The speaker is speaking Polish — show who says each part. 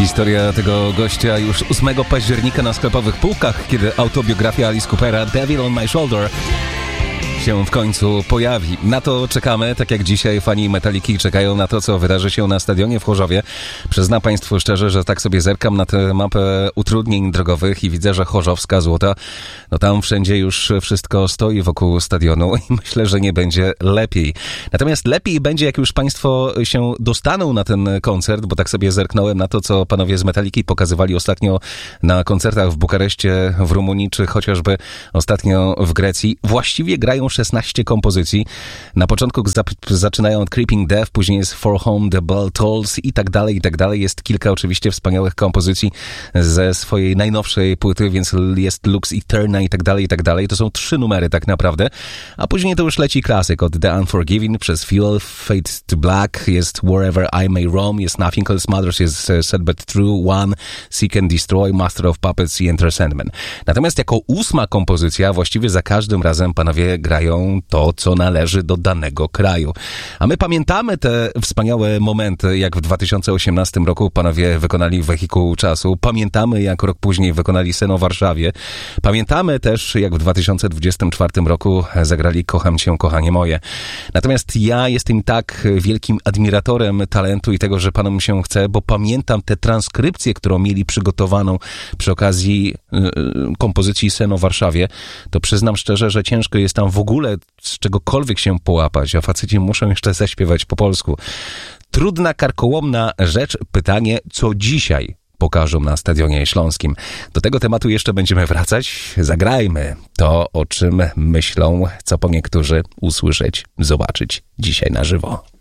Speaker 1: Historia tego gościa już 8 października na sklepowych półkach, kiedy autobiografia Alice Coopera Devil on My Shoulder się w końcu pojawi. Na to czekamy, tak jak dzisiaj fani Metaliki czekają na to, co wydarzy się na stadionie w Chorzowie. Przyznam Państwu szczerze, że tak sobie zerkam na tę mapę utrudnień drogowych i widzę, że Chorzowska Złota, no tam wszędzie już wszystko stoi wokół stadionu i myślę, że nie będzie lepiej. Natomiast lepiej będzie, jak już Państwo się dostaną na ten koncert, bo tak sobie zerknąłem na to, co panowie z Metaliki pokazywali ostatnio na koncertach w Bukareszcie, w Rumunii, czy chociażby ostatnio w Grecji. Właściwie grają 16 kompozycji. Na początku zaczynają od Creeping Death, później jest For Whom the Bell Tolls i tak dalej, i tak dalej. Jest kilka oczywiście wspaniałych kompozycji ze swojej najnowszej płyty, więc jest Lux Eterna i tak dalej, i tak dalej. To są 3 numery tak naprawdę. A później to już leci klasyk od The Unforgiven przez Fuel, Fade to Black, jest Wherever I May Roam, jest Nothing Else Matters, jest Sad But True, One, Seek and Destroy, Master of Puppets i Enter Sandman. Natomiast jako 8 kompozycja właściwie za każdym razem panowie grają to, co należy do danego kraju. A my pamiętamy te wspaniałe momenty, jak w 2018 roku panowie wykonali Wehikuł Czasu. Pamiętamy, jak rok później wykonali Sen o Warszawie. Pamiętamy też, jak w 2024 roku zagrali Kocham Cię, kochanie moje. Natomiast ja jestem tak wielkim admiratorem talentu i tego, że panom się chce, bo pamiętam tę transkrypcję, którą mieli przygotowaną przy okazji kompozycji Sen o Warszawie. To przyznam szczerze, że ciężko jest tam w ogóle z czegokolwiek się połapać, a faceci muszą jeszcze zaśpiewać po polsku. Trudna, karkołomna rzecz. Pytanie, co dzisiaj pokażą na Stadionie Śląskim. Do tego tematu jeszcze będziemy wracać. Zagrajmy to, o czym myślą, co po niektórzy usłyszeć, zobaczyć dzisiaj na żywo.